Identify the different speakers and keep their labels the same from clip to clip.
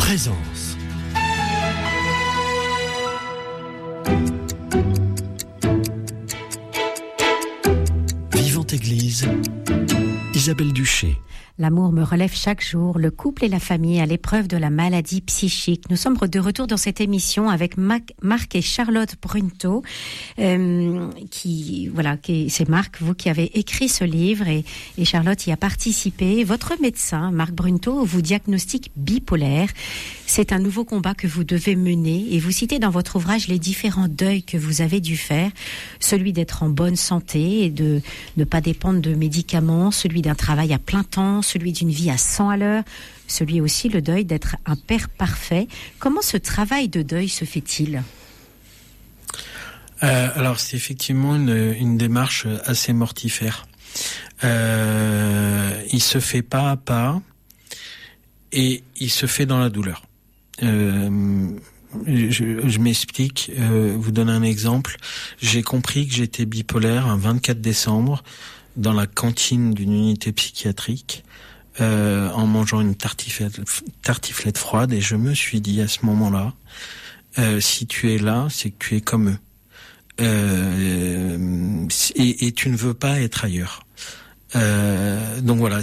Speaker 1: Présence. Vivante Église, Isabelle Duché.
Speaker 2: L'amour me relève chaque jour, le couple et la famille à l'épreuve de la maladie psychique. Nous sommes de retour dans cette émission avec Marc et Charlotte Brunto, c'est Marc, vous qui avez écrit ce livre et Charlotte y a participé. Votre médecin, Marc Brunto, vous diagnostique bipolaire. C'est un nouveau combat que vous devez mener et vous citez dans votre ouvrage les différents deuils que vous avez dû faire. Celui d'être en bonne santé et de ne pas dépendre de médicaments, celui d'un travail à plein temps, celui d'une vie à 100 à l'heure, celui aussi le deuil d'être un père parfait. Comment ce travail de deuil se fait-il ?
Speaker 3: Alors c'est effectivement une démarche assez mortifère. Il se fait pas à pas et il se fait dans la douleur. Je m'explique, vous donne un exemple. J'ai compris que j'étais bipolaire un 24 décembre dans la cantine d'une unité psychiatrique en mangeant une tartiflette froide et je me suis dit à ce moment-là, si tu es là, c'est que tu es comme eux. Et tu ne veux pas être ailleurs. Donc voilà,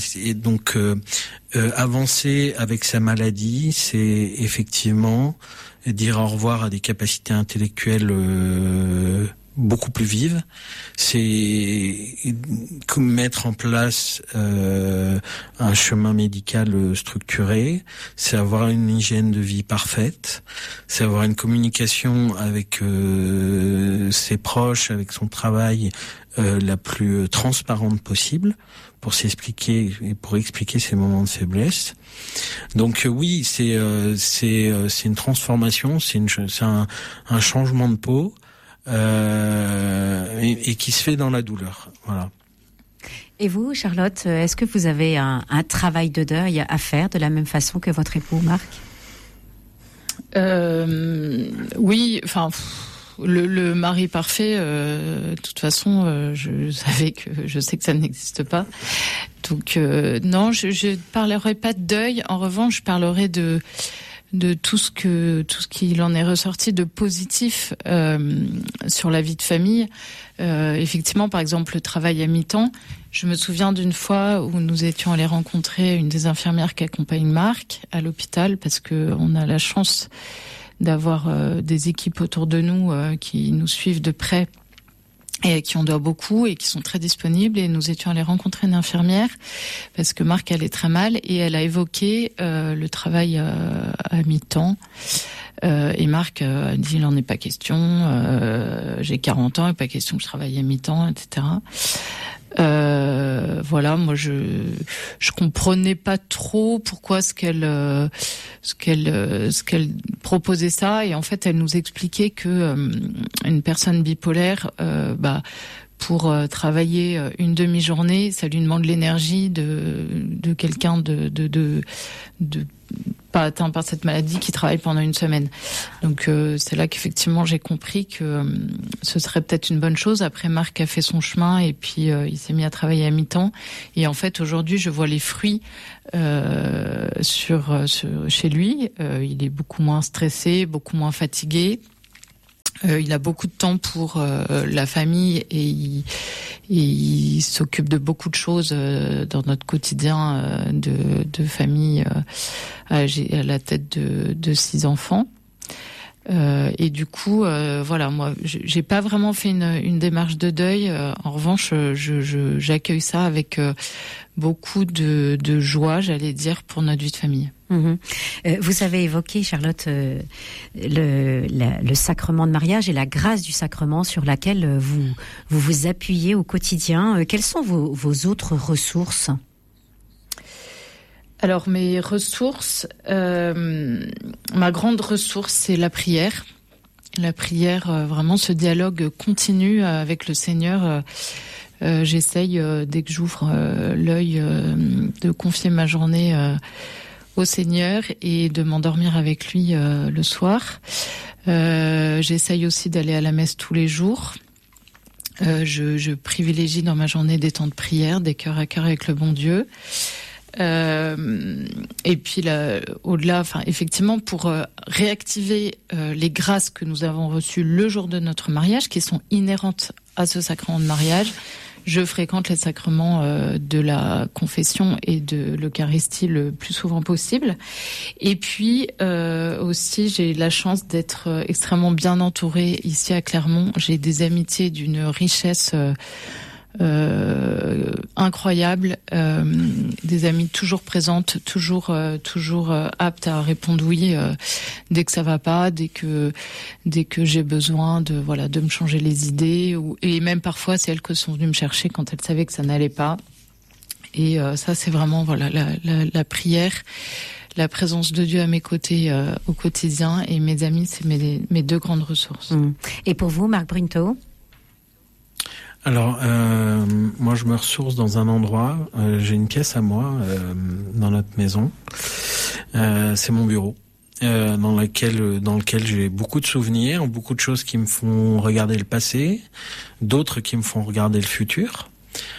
Speaker 3: avancer avec sa maladie, c'est effectivement dire au revoir à des capacités intellectuelles beaucoup plus vives. C'est mettre en place un chemin médical structuré. C'est avoir une hygiène de vie parfaite. C'est avoir une communication avec ses proches, avec son travail la plus transparente possible pour s'expliquer et pour expliquer ses moments de faiblesse. Donc oui, c'est une transformation, c'est un changement de peau et qui se fait dans la douleur. Voilà.
Speaker 2: Et vous, Charlotte, est-ce que vous avez un travail de deuil à faire de la même façon que votre époux, Marc ?
Speaker 4: Oui, enfin. Le mari parfait, de toute façon, je sais que ça n'existe pas. Donc non, je parlerai pas de deuil. En revanche, je parlerai de tout ce qu'il en est ressorti de positif sur la vie de famille. Effectivement, par exemple, le travail à mi-temps. Je me souviens d'une fois où nous étions allés rencontrer une des infirmières qui accompagne Marc à l'hôpital parce que on a la chance d'avoir des équipes autour de nous qui nous suivent de près et à qui on doit beaucoup et qui sont très disponibles. Et nous étions allés rencontrer une infirmière parce que Marc allait très mal et elle a évoqué le travail à mi-temps. Et Marc a dit, il n'en est pas question, j'ai 40 ans, il n'est pas question que je travaille à mi-temps, etc. Voilà, moi je comprenais pas trop pourquoi ce qu'elle proposait ça, et en fait elle nous expliquait que une personne bipolaire pour travailler une demi-journée, ça lui demande l'énergie de quelqu'un de pas atteint par cette maladie qui travaille pendant une semaine. Donc c'est là qu'effectivement j'ai compris que ce serait peut-être une bonne chose. Après, Marc a fait son chemin et puis il s'est mis à travailler à mi-temps. Et en fait aujourd'hui je vois les fruits chez lui. Il est beaucoup moins stressé, beaucoup moins fatigué. Il a beaucoup de temps pour la famille et il s'occupe de beaucoup de choses dans notre quotidien de famille à la tête de 6 enfants. Et du coup, voilà, moi, j'ai pas vraiment fait une démarche de deuil. En revanche, j'accueille ça avec beaucoup de joie, j'allais dire, pour notre vie de famille.
Speaker 2: Vous avez évoqué, Charlotte, le sacrement de mariage et la grâce du sacrement sur laquelle vous appuyez au quotidien. Quelles sont vos autres ressources ?
Speaker 4: Alors mes ressources, ma grande ressource, c'est la prière. La prière, vraiment ce dialogue continu avec le Seigneur. J'essaye, dès que j'ouvre l'œil, de confier ma journée au Seigneur et de m'endormir avec lui le soir. J'essaye aussi d'aller à la messe tous les jours. Je privilégie dans ma journée des temps de prière, des cœurs à cœur avec le bon Dieu. Et puis là, au-delà, enfin effectivement, pour réactiver les grâces que nous avons reçues le jour de notre mariage, qui sont inhérentes à ce sacrement de mariage, je fréquente les sacrements de la confession et de l'Eucharistie le plus souvent possible. Et puis aussi, j'ai la chance d'être extrêmement bien entourée ici à Clermont. J'ai des amitiés d'une richesse incroyable, des amies toujours présentes, toujours aptes à répondre oui dès que ça va pas, dès que j'ai besoin de me changer les idées, et même parfois c'est elles qui sont venues me chercher quand elles savaient que ça n'allait pas. Et ça c'est vraiment la prière, la présence de Dieu à mes côtés au quotidien, et mes amis, c'est mes deux grandes ressources.
Speaker 2: Et pour vous, Marc Brunto?
Speaker 3: Alors, moi, je me ressource dans un endroit. J'ai une pièce à moi dans notre maison. C'est mon bureau, dans lequel j'ai beaucoup de souvenirs, beaucoup de choses qui me font regarder le passé, d'autres qui me font regarder le futur.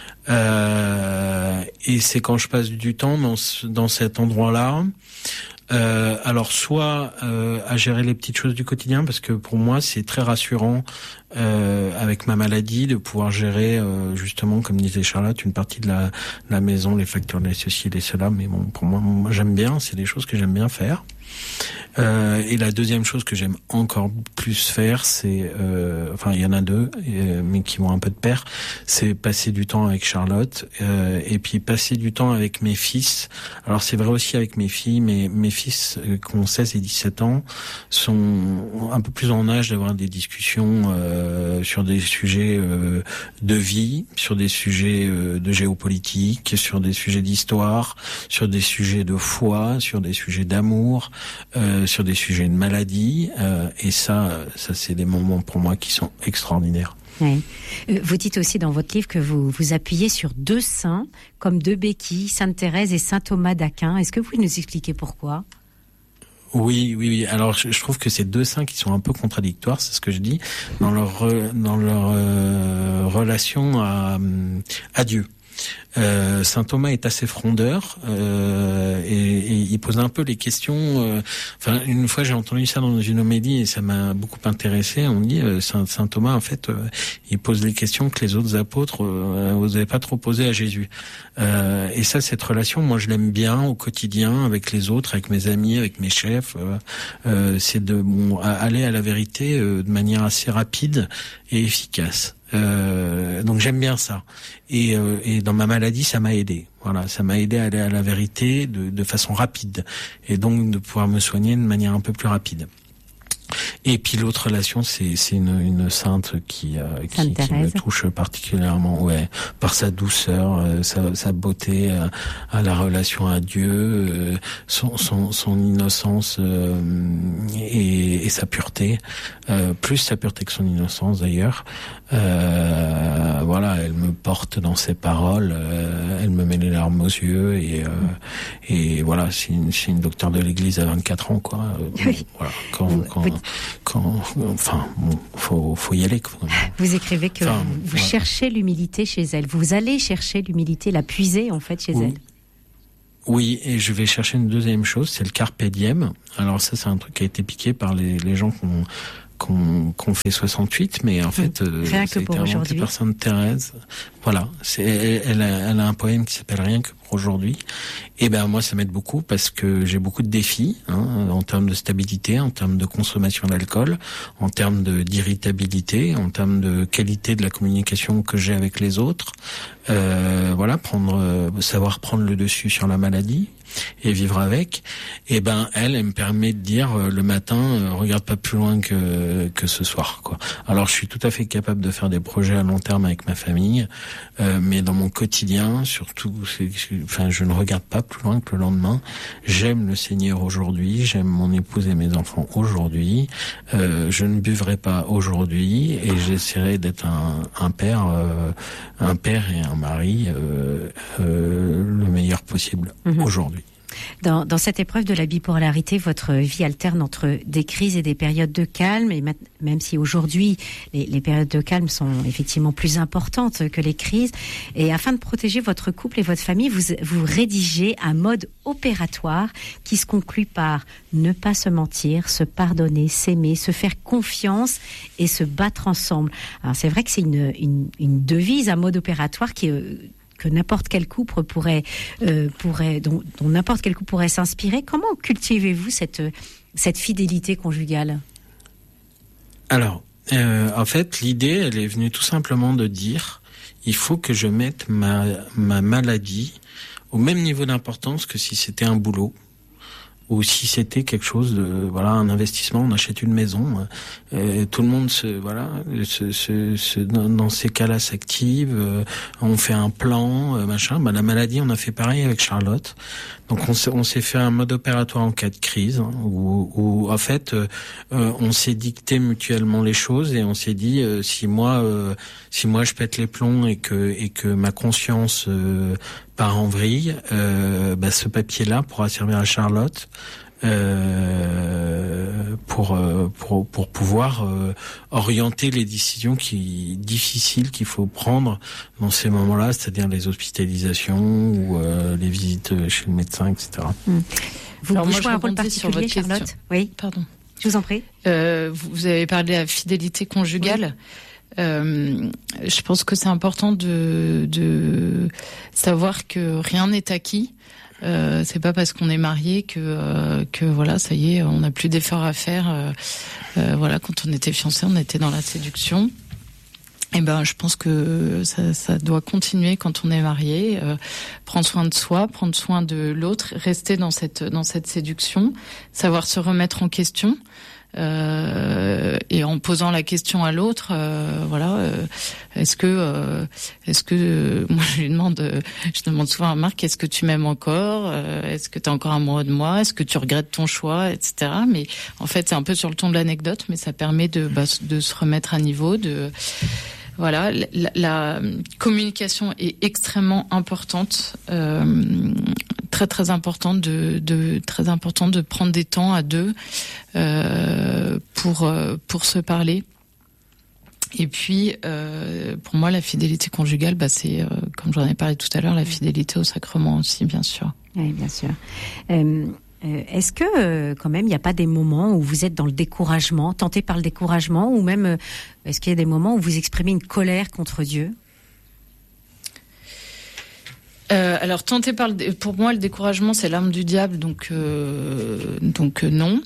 Speaker 3: Et c'est quand je passe du temps dans cet endroit-là. Alors soit à gérer les petites choses du quotidien, parce que pour moi c'est très rassurant avec ma maladie de pouvoir gérer justement, comme disait Charlotte, une partie de la maison, les factures, les ceci, les cela. Mais bon, pour moi j'aime bien, c'est des choses que j'aime bien faire. Et la deuxième chose que j'aime encore plus faire, c'est, enfin il y en a deux, mais qui vont un peu de pair, c'est passer du temps avec Charlotte, et puis passer du temps avec mes fils. Alors c'est vrai aussi avec mes filles, mais mes fils qui ont 16 et 17 ans sont un peu plus en âge d'avoir des discussions sur des sujets de vie, sur des sujets de géopolitique, sur des sujets d'histoire, sur des sujets de foi, sur des sujets d'amour, sur des sujets de maladie, et ça c'est des moments pour moi qui sont extraordinaires.
Speaker 2: Oui. Vous dites aussi dans votre livre que vous vous appuyez sur deux saints, comme deux béquilles, Sainte Thérèse et Saint Thomas d'Aquin. Est-ce que vous pouvez nous expliquer pourquoi ?
Speaker 3: Oui. Alors, je trouve que ces deux saints qui sont un peu contradictoires, c'est ce que je dis, dans leur relation à Dieu. Saint Thomas est assez frondeur et il pose un peu les questions. Enfin, une fois j'ai entendu ça dans une homélie et ça m'a beaucoup intéressé. On dit Saint Thomas en fait, il pose les questions que les autres apôtres n'osaient pas trop poser à Jésus. Et ça, cette relation, moi je l'aime bien au quotidien avec les autres, avec mes amis, avec mes chefs. C'est de aller à la vérité de manière assez rapide et efficace. Donc j'aime bien ça, et dans ma maladie ça m'a aidé. Voilà, ça m'a aidé à aller à la vérité de façon rapide, et donc de pouvoir me soigner de manière un peu plus rapide. Et puis l'autre relation, c'est une sainte qui me touche particulièrement, par sa douceur, sa beauté, à la relation à Dieu, son innocence et sa pureté, plus sa pureté que son innocence d'ailleurs. Voilà, elle me porte dans ses paroles, elle me met les larmes aux yeux, et voilà, c'est une docteure de l'Église à 24 ans, quoi.
Speaker 2: Oui.
Speaker 3: Voilà, faut y aller.
Speaker 2: Vous écrivez que vous cherchez l'humilité chez elle. Vous allez chercher l'humilité, la puiser en fait chez elle.
Speaker 3: Oui, et je vais chercher une deuxième chose, c'est le carpe diem. Alors ça, c'est un truc qui a été piqué par les gens qu'on fait 68, mais en fait,
Speaker 2: c'était inventé
Speaker 3: par Sainte Thérèse. Voilà, elle a un poème qui s'appelle Rien que pour aujourd'hui. Et ben moi, ça m'aide beaucoup parce que j'ai beaucoup de défis, en termes de stabilité, en termes de consommation d'alcool, en termes d'irritabilité, en termes de qualité de la communication que j'ai avec les autres. Voilà, savoir prendre le dessus sur la maladie et vivre avec. Et ben elle me permet de dire le matin, regarde pas plus loin que ce soir, quoi. Alors je suis tout à fait capable de faire des projets à long terme avec ma famille, mais dans mon quotidien, surtout, je ne regarde pas plus loin que le lendemain. J'aime le Seigneur aujourd'hui, j'aime mon épouse et mes enfants aujourd'hui. Je ne buvrai pas aujourd'hui, et j'essaierai d'être un père et un mari le meilleur possible aujourd'hui.
Speaker 2: Dans cette épreuve de la bipolarité, votre vie alterne entre des crises et des périodes de calme, et même si aujourd'hui les périodes de calme sont effectivement plus importantes que les crises, et afin de protéger votre couple et votre famille, vous rédigez un mode opératoire qui se conclut par ne pas se mentir, se pardonner, s'aimer, se faire confiance et se battre ensemble. Alors c'est vrai que c'est une devise, un mode opératoire que n'importe quel couple dont n'importe quel couple pourrait s'inspirer. Comment cultivez-vous cette fidélité conjugale ?
Speaker 3: Alors, en fait, l'idée, elle est venue tout simplement de dire, il faut que je mette ma maladie au même niveau d'importance que si c'était un boulot, ou si c'était quelque chose de, un investissement, on achète une maison, tout le monde dans ces cas-là s'active, on fait un plan, machin. La maladie, on a fait pareil avec Charlotte. Donc on s'est fait un mode opératoire en cas de crise, où en fait on s'est dicté mutuellement les choses et on s'est dit si moi je pète les plombs et que ma conscience part en vrille, ce papier-là pourra servir à Charlotte pour pouvoir orienter les décisions difficiles qu'il faut prendre dans ces moments-là, c'est-à-dire les hospitalisations ou les visites chez le médecin, etc.
Speaker 2: Vous jouez un rôle particulier, Charlotte ?
Speaker 4: Question.
Speaker 2: Oui,
Speaker 4: pardon.
Speaker 2: Je vous en prie.
Speaker 4: Vous avez parlé de la fidélité conjugale. Oui. Je pense que c'est important de savoir que rien n'est acquis. C'est pas parce qu'on est marié que ça y est, on n'a plus d'efforts à faire. Quand on était fiancés, on était dans la séduction. Et je pense que ça doit continuer quand on est marié. Prendre soin de soi, prendre soin de l'autre, rester dans cette séduction, savoir se remettre en question. Et en posant la question à l'autre, est-ce que moi je demande souvent à Marc, est-ce que tu m'aimes encore, est-ce que tu es encore amoureux de moi, est-ce que tu regrettes ton choix, etc. Mais en fait c'est un peu sur le ton de l'anecdote, mais ça permet de se remettre à niveau, la communication est extrêmement importante, très très importante très important de prendre des temps à deux pour se parler. Et puis pour moi la fidélité conjugale, c'est comme j'en ai parlé tout à l'heure, la fidélité au sacrement aussi, bien sûr.
Speaker 2: Oui, bien sûr. Est-ce que quand même il n'y a pas des moments où vous êtes dans le découragement, tenté par le découragement, ou même est-ce qu'il y a des moments où vous exprimez une colère contre Dieu ?
Speaker 4: Alors pour moi le découragement c'est l'arme du diable, donc non.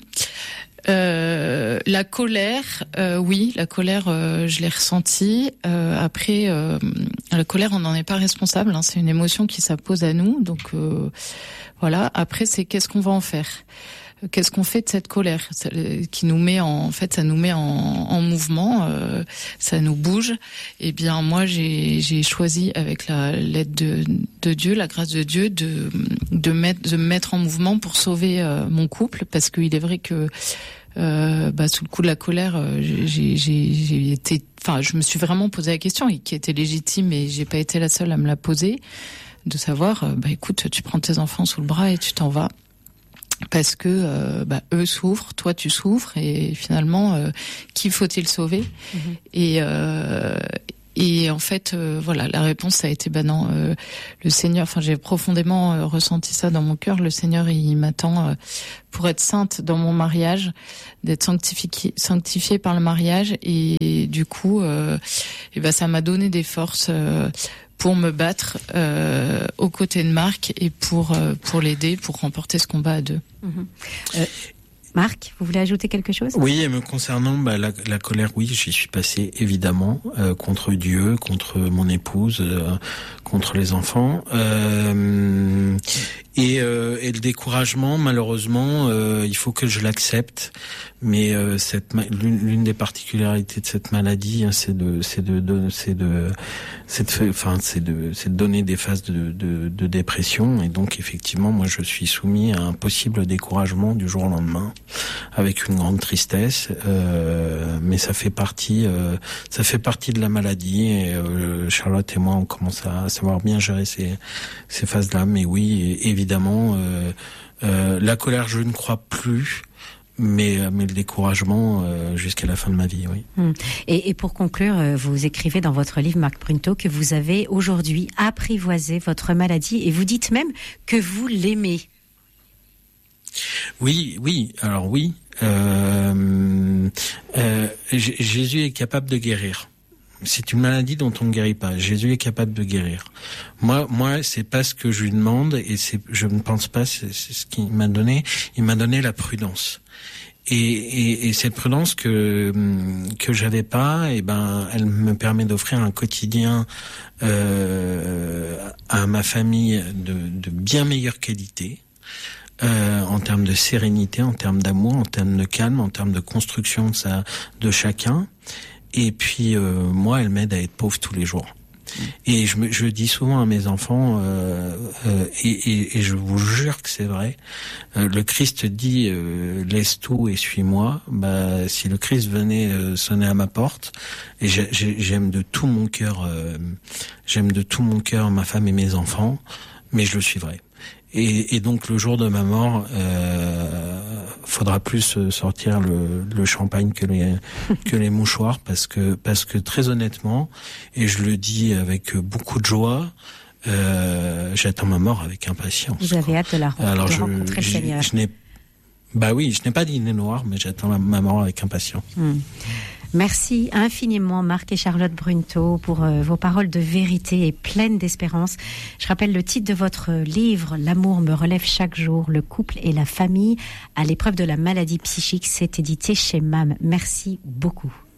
Speaker 4: La colère, oui, la colère, je l'ai ressentie. Après, la colère, on n'en est pas responsable. C'est une émotion qui s'impose à nous. Donc Après, c'est qu'est-ce qu'on va en faire ? Qu'est-ce qu'on fait de cette colère qui nous met ça nous met en mouvement, ça nous bouge. Eh bien, moi, j'ai choisi avec l'aide de Dieu, la grâce de Dieu, de me mettre en mouvement pour sauver mon couple, parce qu'il est vrai que sous le coup de la colère, je me suis vraiment posé la question, et qui était légitime, et j'ai pas été la seule à me la poser, de savoir, écoute, tu prends tes enfants sous le bras et tu t'en vas. Parce que eux souffrent, toi tu souffres, et finalement qui faut-il sauver ? Et en fait la réponse ça a été non, le Seigneur, j'ai profondément ressenti ça dans mon cœur, le Seigneur il m'attend pour être sainte dans mon mariage, d'être sanctifiée par le mariage, et du coup ça m'a donné des forces pour me battre aux côtés de Marc, et pour l'aider, pour remporter ce combat à deux.
Speaker 2: Marc, vous voulez ajouter quelque chose ?
Speaker 3: Oui, et me concernant, la colère, oui, j'y suis passé évidemment, contre Dieu, contre mon épouse, contre les enfants, et le découragement, malheureusement, il faut que je l'accepte. Mais l'une des particularités de cette maladie, c'est de donner des phases de dépression, et donc effectivement, moi, je suis soumis à un possible découragement du jour au lendemain, avec une grande tristesse, mais ça fait partie de la maladie. Et Charlotte et moi, on commence à savoir bien gérer ces phases-là. Mais oui, évidemment, la colère, je ne crois plus. Mais le découragement jusqu'à la fin de ma vie, oui.
Speaker 2: Et pour conclure, vous écrivez dans votre livre, Marc Brunto, que vous avez aujourd'hui apprivoisé votre maladie et vous dites même que vous l'aimez.
Speaker 3: Oui. Alors oui, Jésus est capable de guérir. C'est une maladie dont on ne guérit pas. Jésus est capable de guérir. Moi, c'est pas ce que je lui demande et je ne pense pas, c'est ce qu'il m'a donné. Il m'a donné la prudence. Et cette prudence que j'avais pas, elle me permet d'offrir un quotidien à ma famille de bien meilleure qualité. En termes de sérénité, en termes d'amour, en termes de calme, en termes de construction de chacun. Et puis moi, elle m'aide à être pauvre tous les jours. Et je dis souvent à mes enfants, et je vous jure que c'est vrai, le Christ dit laisse tout et suis-moi. Si le Christ venait sonner à ma porte, et j'aime de tout mon cœur ma femme et mes enfants, mais je le suivrai. Et donc le jour de ma mort, faudra plus sortir le champagne que les mouchoirs parce que très honnêtement, et je le dis avec beaucoup de joie, j'attends ma mort avec impatience.
Speaker 2: Vous avez hâte de la rencontrer le Seigneur.
Speaker 3: Je n'ai pas d'idée noire, mais j'attends ma mort avec impatience.
Speaker 2: Merci infiniment Marc et Charlotte Brunto pour vos paroles de vérité et pleines d'espérance. Je rappelle le titre de votre livre, L'amour me relève chaque jour, le couple et la famille à l'épreuve de la maladie psychique. C'est édité chez MAM. Merci beaucoup.